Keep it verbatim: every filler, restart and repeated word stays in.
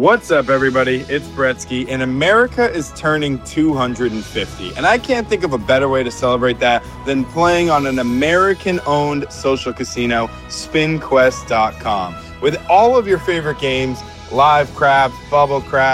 What's up, everybody? It's Bretsky, and America is turning two hundred fifty. And I can't think of a better way to celebrate that than playing on an American-owned social casino, spin quest dot com. With all of your favorite games, live craps, bubble craps,